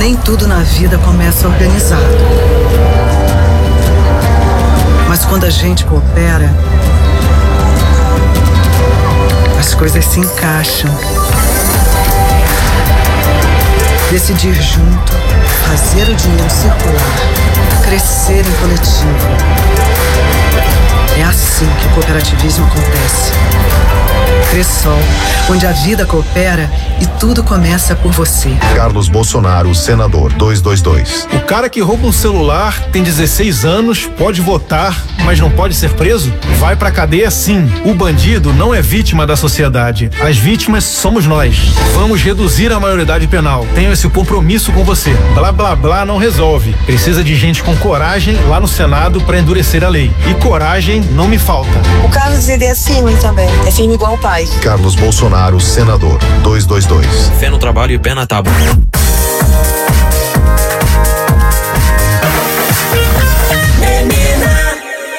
Nem tudo na vida começa organizado. Mas quando a gente coopera, as coisas se encaixam. Decidir junto, fazer o dinheiro circular, crescer em coletivo. É assim que o cooperativismo acontece. Cressol, onde a vida coopera e tudo começa por você. Carlos Bolsonaro, senador, 222. O cara que rouba um celular tem 16 anos, pode votar, mas não pode ser preso? Vai pra cadeia sim. O bandido não é vítima da sociedade. As vítimas somos nós. Vamos reduzir a maioridade penal. Tenho esse compromisso com você. Blá blá blá não resolve. Precisa de gente com coragem lá no Senado pra endurecer a lei. E coragem não me falta. O Carlos, ele é firme também. É firme igual o pai. Carlos Bolsonaro, senador, 222. Fé no trabalho e pé na tábua. Menina.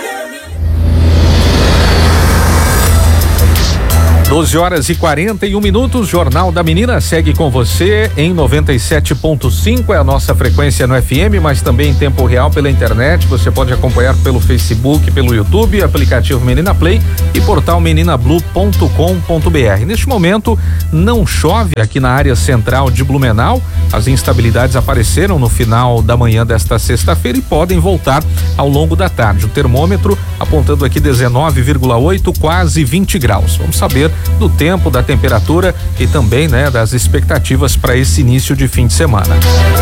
12h41, Jornal da Menina segue com você em 97.5, é a nossa frequência no FM, mas também em tempo real pela internet. Você pode acompanhar pelo Facebook, pelo YouTube, aplicativo Menina Play e portal meninablu.com.br. Neste momento não chove aqui na área central de Blumenau. As instabilidades apareceram no final da manhã desta sexta-feira e podem voltar ao longo da tarde. O termômetro apontando aqui 19,8, quase 20 graus. Vamos saber do tempo, da temperatura e também, das expectativas para esse início de fim de semana.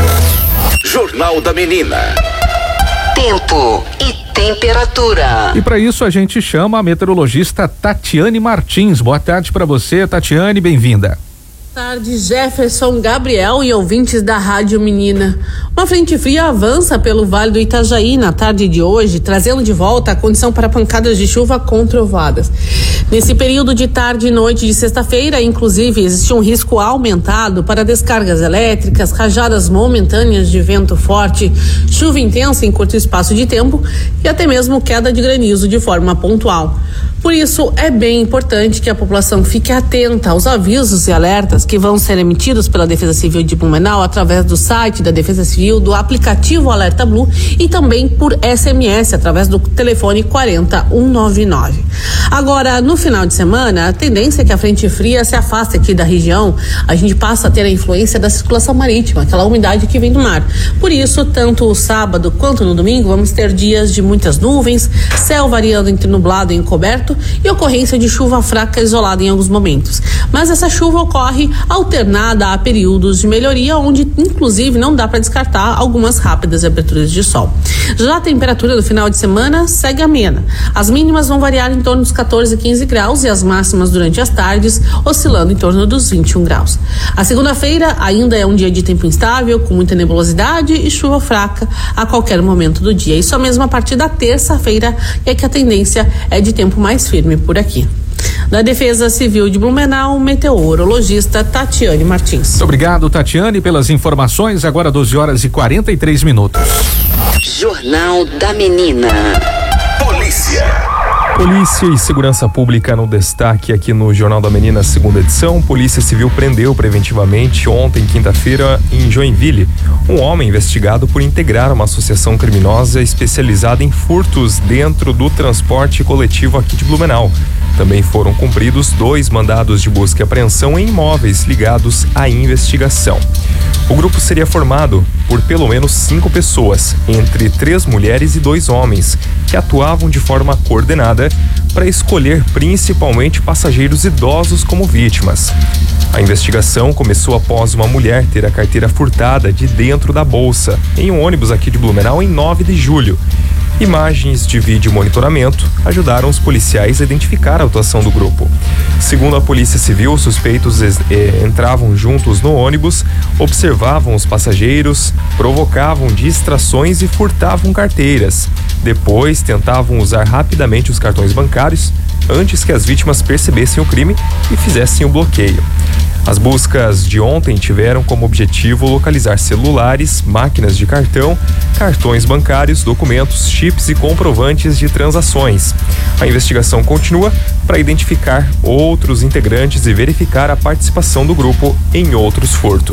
Jornal da Menina. Tempo e temperatura. E para isso a gente chama a meteorologista Tatiane Martins. Boa tarde para você, Tatiane, bem-vinda. Boa tarde, Jefferson, Gabriel e ouvintes da Rádio Menina. Uma frente fria avança pelo Vale do Itajaí na tarde de hoje, trazendo de volta a condição para pancadas de chuva com trovoadas. Nesse período de tarde e noite de sexta-feira, inclusive, existe um risco aumentado para descargas elétricas, rajadas momentâneas de vento forte, chuva intensa em curto espaço de tempo e até mesmo queda de granizo de forma pontual. Por isso, é bem importante que a população fique atenta aos avisos e alertas que vão ser emitidos pela Defesa Civil de Blumenau através do site da Defesa Civil, do aplicativo Alerta Blue e também por SMS através do telefone 40199. Agora, no final de semana, a tendência é que a frente fria se afaste aqui da região. A gente passa a ter a influência da circulação marítima, aquela umidade que vem do mar. Por isso, tanto o sábado quanto no domingo, vamos ter dias de muitas nuvens, céu variando entre nublado e encoberto e ocorrência de chuva fraca isolada em alguns momentos. Mas essa chuva ocorre alternada a períodos de melhoria, onde inclusive não dá para descartar algumas rápidas aberturas de sol. Já a temperatura do final de semana segue amena. As mínimas vão variar em torno dos 14 e 15 graus e as máximas durante as tardes oscilando em torno dos 21 graus. A segunda-feira ainda é um dia de tempo instável, com muita nebulosidade e chuva fraca a qualquer momento do dia. E só mesmo a partir da terça-feira é que a tendência é de tempo mais firme por aqui. Da Defesa Civil de Blumenau, meteorologista Tatiane Martins. Muito obrigado, Tatiane, pelas informações. Agora 12h43. Jornal da Menina. Polícia e Segurança Pública no destaque aqui no Jornal da Menina, segunda edição. Polícia Civil prendeu preventivamente ontem, quinta-feira, em Joinville, um homem investigado por integrar uma associação criminosa especializada em furtos dentro do transporte coletivo aqui de Blumenau. Também foram cumpridos 2 mandados de busca e apreensão em imóveis ligados à investigação. O grupo seria formado por pelo menos 5 pessoas, entre 3 mulheres e 2 homens, que atuavam de forma coordenada para escolher principalmente passageiros idosos como vítimas. A investigação começou após uma mulher ter a carteira furtada de dentro da bolsa, em um ônibus aqui de Blumenau, em 9 de julho. Imagens de vídeo monitoramento ajudaram os policiais a identificar a atuação do grupo. Segundo a Polícia Civil, os suspeitos entravam juntos no ônibus, observavam os passageiros, provocavam distrações e furtavam carteiras. Depois, tentavam usar rapidamente os cartões bancários antes que as vítimas percebessem o crime e fizessem o bloqueio. As buscas de ontem tiveram como objetivo localizar celulares, máquinas de cartão, cartões bancários, documentos, chips e comprovantes de transações. A investigação continua para identificar outros integrantes e verificar a participação do grupo em outros furtos.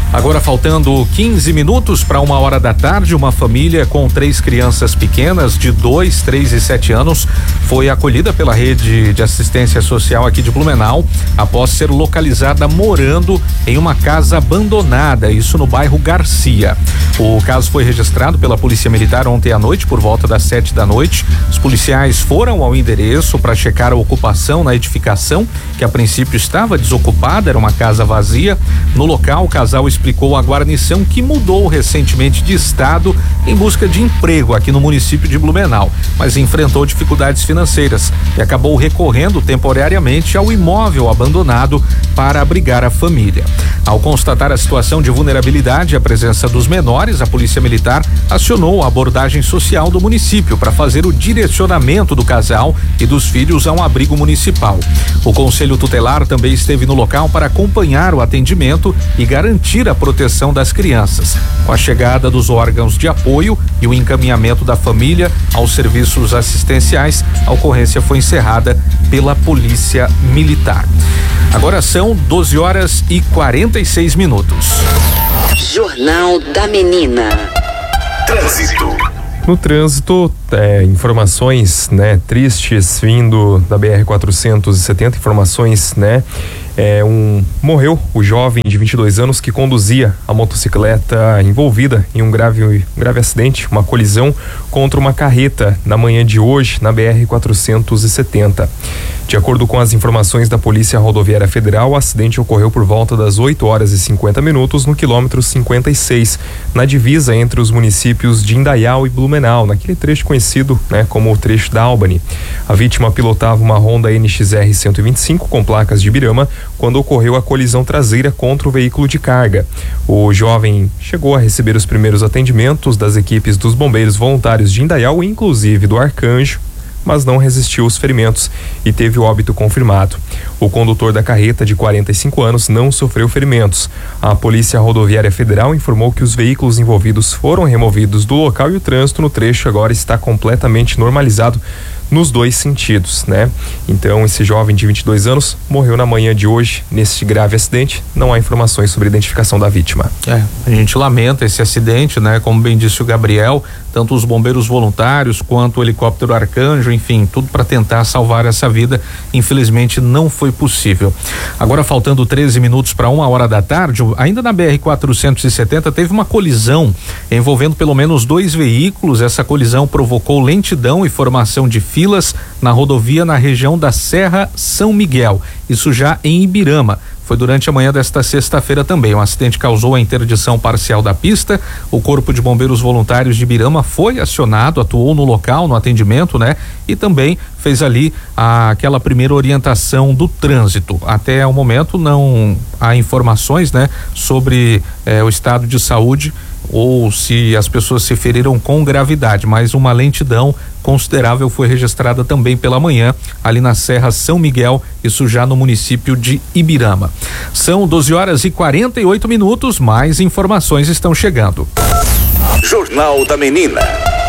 Agora faltando 15 minutos para 1h da tarde, uma família com 3 crianças pequenas de 2, 3 e 7 anos foi acolhida pela rede de assistência social aqui de Blumenau após ser localizada morando em uma casa abandonada, isso no bairro Garcia. O caso foi registrado pela Polícia Militar ontem à noite, por volta das 7 da noite. Os policiais foram ao endereço para checar a ocupação na edificação, que a princípio estava desocupada, era uma casa vazia. No local, o casal explicou à guarnição que mudou recentemente de estado em busca de emprego aqui no município de Blumenau, mas enfrentou dificuldades financeiras e acabou recorrendo temporariamente ao imóvel abandonado para abrigar a família. Ao constatar a situação de vulnerabilidade e a presença dos menores, a Polícia Militar acionou a abordagem social do município para fazer o direcionamento do casal e dos filhos a um abrigo municipal. O Conselho Tutelar também esteve no local para acompanhar o atendimento e garantir a proteção das crianças. Com a chegada dos órgãos de apoio e o encaminhamento da família aos serviços assistenciais, a ocorrência foi encerrada pela Polícia Militar. Agora são 12h46. Jornal da Menina. Trânsito. No trânsito, informações, tristes vindo da BR-470, informações, morreu o jovem de 22 anos que conduzia a motocicleta envolvida em um grave acidente, uma colisão contra uma carreta na manhã de hoje na BR-470. De acordo com as informações da Polícia Rodoviária Federal, o acidente ocorreu por volta das 8h50 no quilômetro 56, na divisa entre os municípios de Indaial e Blumenau, naquele trecho conhecido como o trecho da Albany. A vítima pilotava uma Honda NXR 125 com placas de Ibirama quando ocorreu a colisão traseira contra o veículo de carga. O jovem chegou a receber os primeiros atendimentos das equipes dos bombeiros voluntários de Indaial, inclusive do Arcanjo, mas não resistiu aos ferimentos e teve o óbito confirmado. O condutor da carreta, de 45 anos, não sofreu ferimentos. A Polícia Rodoviária Federal informou que os veículos envolvidos foram removidos do local e o trânsito no trecho agora está completamente normalizado nos dois sentidos, Então, esse jovem de 22 anos morreu na manhã de hoje nesse grave acidente. Não há informações sobre a identificação da vítima. A gente lamenta esse acidente, Como bem disse o Gabriel, tanto os bombeiros voluntários quanto o helicóptero Arcanjo, enfim, tudo para tentar salvar essa vida. Infelizmente não foi possível. Agora, faltando 13 minutos para 1h da tarde, ainda na BR-470 teve uma colisão envolvendo pelo menos 2 veículos. Essa colisão provocou lentidão e formação de filas na rodovia na região da Serra São Miguel, isso já em Ibirama. Foi durante a manhã desta sexta-feira também. Um acidente causou a interdição parcial da pista. O Corpo de Bombeiros Voluntários de Ibirama foi acionado, atuou no local, no atendimento, E também fez ali aquela primeira orientação do trânsito. Até o momento não há informações, sobre o estado de saúde ou se as pessoas se feriram com gravidade, mas uma lentidão considerável foi registrada também pela manhã ali na Serra São Miguel, isso já no município de Ibirama. São 12h48, mais informações estão chegando. Jornal da Menina.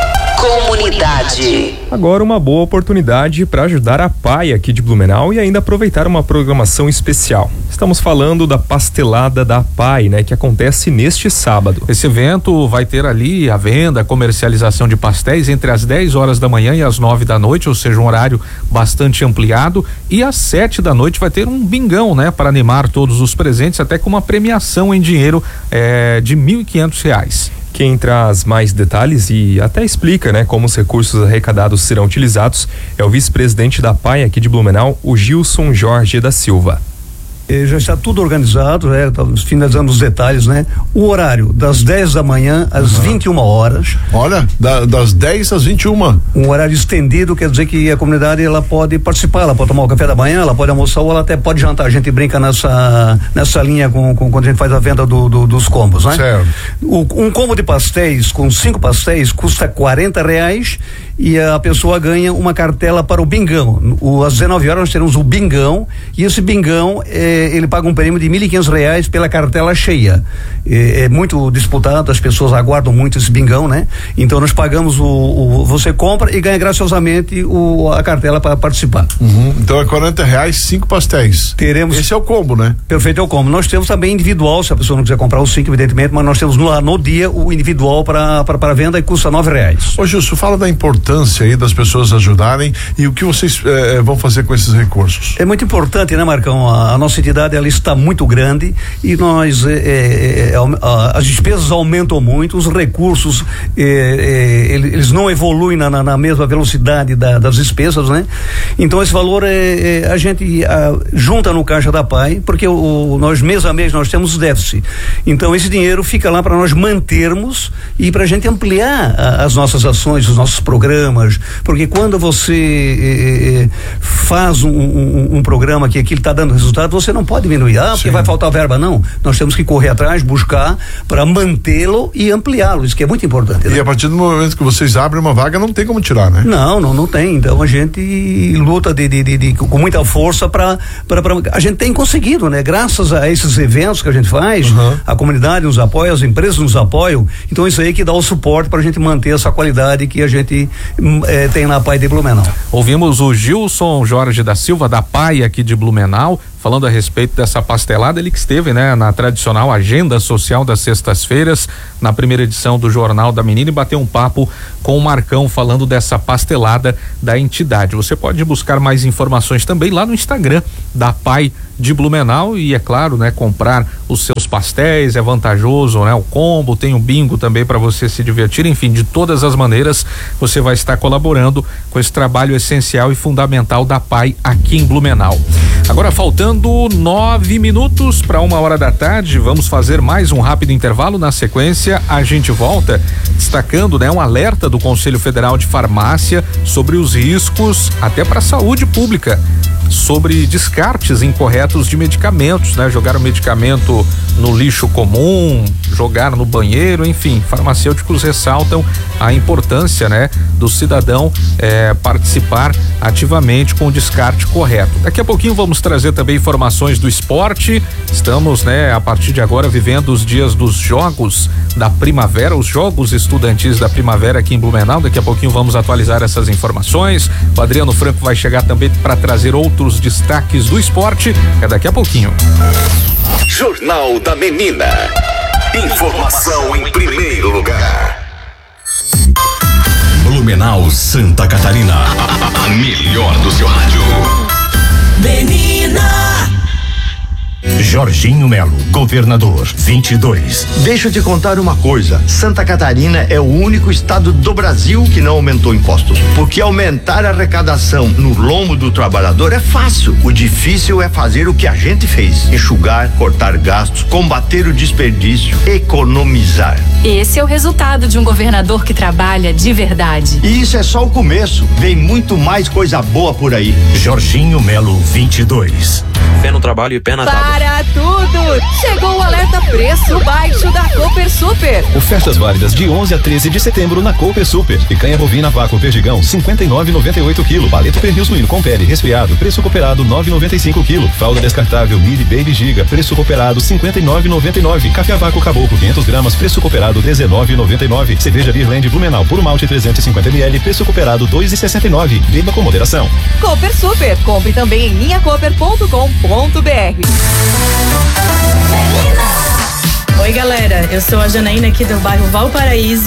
Comunidade. Agora uma boa oportunidade para ajudar a PAI aqui de Blumenau e ainda aproveitar uma programação especial. Estamos falando da pastelada da PAI, que acontece neste sábado. Esse evento vai ter ali a venda, a comercialização de pastéis entre as 10 horas da manhã e as 9 da noite, ou seja, um horário bastante ampliado, e às 7 da noite vai ter um bingão, para animar todos os presentes, até com uma premiação em dinheiro de R$1.500. Quem traz mais detalhes e até explica, como os recursos arrecadados serão utilizados é o vice-presidente da PAI aqui de Blumenau, o Gilson Jorge da Silva. Já está tudo organizado, finalizando os detalhes, O horário das 10 da manhã às 21 horas. Olha, das 10 às 21. Um horário estendido, quer dizer que a comunidade ela pode participar, ela pode tomar o café da manhã, ela pode almoçar ou ela até pode jantar. A gente brinca nessa linha quando a gente faz a venda dos combos, Certo. Um combo de pastéis com 5 pastéis custa R$40 e a pessoa ganha uma cartela para o bingão. Às 19 horas nós teremos o bingão, e esse bingão ele paga um prêmio de R$1.500 pela cartela cheia. É muito disputado, as pessoas aguardam muito esse bingão, né? Então nós pagamos você compra e ganha graciosamente a cartela para participar. Então é R$40, 5 pastéis. Teremos. Esse é o combo, né? Perfeito, é o combo. Nós temos também individual, se a pessoa não quiser comprar os 5, evidentemente, mas nós temos no dia o individual para venda e custa R$9. Ô Gilson, fala da importância aí das pessoas ajudarem e o que vocês vão fazer com esses recursos. É muito importante, né, Marcão? A nossa entidade, ela está muito grande e nós as despesas aumentam muito, os recursos eles não evoluem na mesma velocidade das despesas, né? Então esse valor a gente junta no caixa da PAI, porque nós mês a mês nós temos déficit. Então esse dinheiro fica lá para nós mantermos e para a gente ampliar as nossas ações, os nossos programas, porque quando você faz um programa que aquilo está dando resultado, você não pode diminuir, porque vai faltar verba, não. Nós temos que correr atrás, buscar para mantê-lo e ampliá-lo, isso que é muito importante, né? E a partir do momento que vocês abrem uma vaga, não tem como tirar, né? Não tem, então a gente luta com muita força para a gente tem conseguido, né? Graças a esses eventos que a gente faz, a comunidade nos apoia, as empresas nos apoiam, então isso aí que dá o suporte para a gente manter essa qualidade que a gente tem na PAI de Blumenau. Ouvimos o Gilson Jorge da Silva, da PAI aqui de Blumenau, falando a respeito dessa pastelada. Ele que esteve, né, na tradicional agenda social das sextas-feiras, na primeira edição do Jornal da Menina, e bateu um papo com o Marcão falando dessa pastelada da entidade. Você pode buscar mais informações também lá no Instagram da PAI de Blumenau e, é claro, né, comprar os seus pastéis, é vantajoso, né? O combo, tem o bingo também para você se divertir, enfim, de todas as maneiras você vai estar colaborando com esse trabalho essencial e fundamental da PAI aqui em Blumenau. Agora faltando 9 minutos para 1h, vamos fazer mais um rápido intervalo. Na sequência a gente volta destacando, né, um alerta do Conselho Federal de Farmácia sobre os riscos até para a saúde pública, sobre descartes incorretos de medicamentos, né? Jogar o medicamento no lixo comum, jogar no banheiro, enfim, farmacêuticos ressaltam a importância, né, do cidadão participar ativamente com o descarte correto. Daqui a pouquinho vamos trazer também informações do esporte. Estamos, né, a partir de agora vivendo os dias dos jogos da primavera, os jogos estudantis da primavera aqui em Blumenau. Daqui a pouquinho vamos atualizar essas informações. O Adriano Franco vai chegar também para trazer outros destaques do esporte. É daqui a pouquinho. Jornal da Menina. Informação em primeiro lugar. Blumenau, Santa Catarina. A melhor do seu rádio. Menina. Jorginho Melo, governador, 22. Deixa eu te contar uma coisa, Santa Catarina é o único estado do Brasil que não aumentou impostos, porque aumentar a arrecadação no lombo do trabalhador é fácil, o difícil é fazer o que a gente fez, enxugar, cortar gastos, combater o desperdício, economizar. Esse é o resultado de um governador que trabalha de verdade. E isso é só o começo, vem muito mais coisa boa por aí. Jorginho Melo, 22. Fé no trabalho e pé na tábua. Para tudo! Chegou o alerta preço baixo da Cooper Super. Ofertas válidas de 11 a 13 de setembro na Cooper Super. Picanha bovina vácuo perdigão, 59,98 kg. Paleta pernil suíno com pele resfriado, preço cooperado 9,95 kg. Fralda descartável Mili Baby Giga, preço cooperado 59,99. Café a vácuo Caboclo 500 gramas, preço cooperado 19,99. Cerveja Beerland Blumenau puro malte 350 ml, preço cooperado 2,69. Beba com moderação. Cooper Super. Compre também em linhacooper.com.br. Oi galera, eu sou a Janaína aqui do bairro Valparaíso